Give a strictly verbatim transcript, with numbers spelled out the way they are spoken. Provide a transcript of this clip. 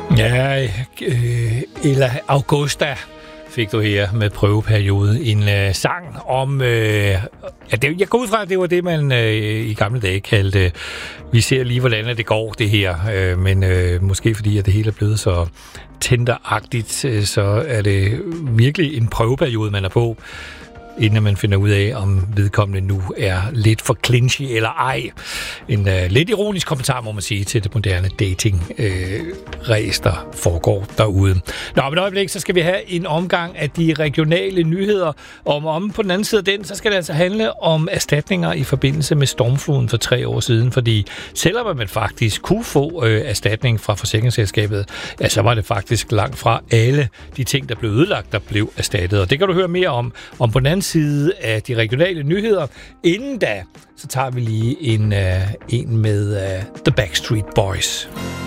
Ja, øh, Ella Augusta fik du her med prøveperiode. En øh, sang om... Øh, ja, det, jeg går ud fra, at det var det, man øh, i gamle dage kaldte... Vi ser lige, hvordan det går, det her. Øh, men øh, måske fordi, at det hele er blevet så tenderagtigt, øh, så er det virkelig en prøveperiode, man er på, inden man finder ud af, om vedkommende nu er lidt for clinchy eller ej. En uh, lidt ironisk kommentar, må man sige, til det moderne dating-ræs, uh, der foregår derude. Nå, om et øjeblik, så skal vi have en omgang af de regionale nyheder. Om om på den anden side af den, så skal det altså handle om erstatninger i forbindelse med stormfloden for tre år siden, fordi selvom man faktisk kunne få uh, erstatning fra forsikringsselskabet, ja, så var det faktisk langt fra alle de ting, der blev ødelagt, der blev erstattet. Og det kan du høre mere om, om på den anden side af de regionale nyheder. Inden da, så tager vi lige en, uh, en med uh, The Backstreet Boys.